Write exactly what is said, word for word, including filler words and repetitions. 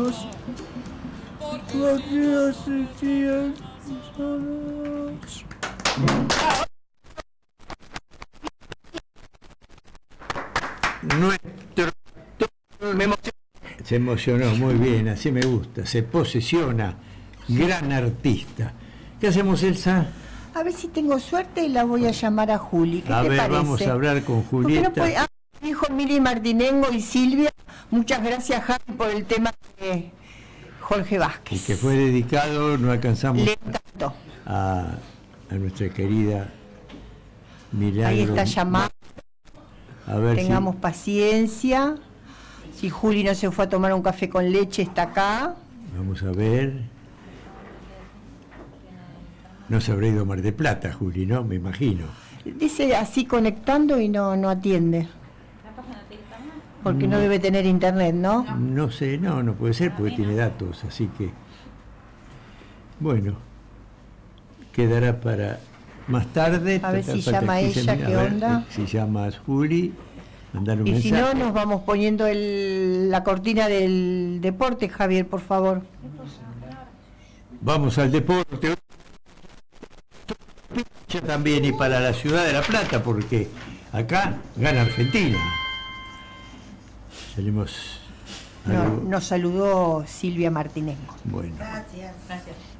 Dios. Porque hace tiempo solos. Nuestro... Me emocionó. Se emocionó, muy bien, así me gusta. Se posesiona. Gran artista. ¿Qué hacemos, Elsa? A ver si tengo suerte y la voy a llamar a Juli. ¿Qué a te ver, parece? Vamos a hablar con Julieta. No puede... ah, dijo Mili Martinengo y Silvia. Muchas gracias, Javi, por el tema de Jorge Vázquez. Y que fue dedicado, no alcanzamos Le encantó. A, a nuestra querida Milagro. Ahí está llamando. A ver Tengamos si... paciencia. Si Juli no se fue a tomar un café con leche, está acá. Vamos a ver. No se habrá ido a Mar del Plata, Juli, ¿no? Me imagino. Dice así conectando y no, no atiende. Porque no. no debe tener internet, ¿no? No sé, no, no puede ser porque tiene datos, así que... Bueno, quedará para más tarde. A ver si llama ella, ¿qué onda? Si llama Juli, mandar un y mensaje. Y si no, nos vamos poniendo el, la cortina del deporte, Javier, por favor. Vamos al deporte. También y para la ciudad de La Plata, porque acá gana Argentina. Salimos. No, nos saludó Silvia Martinengo. Bueno. Gracias. Gracias.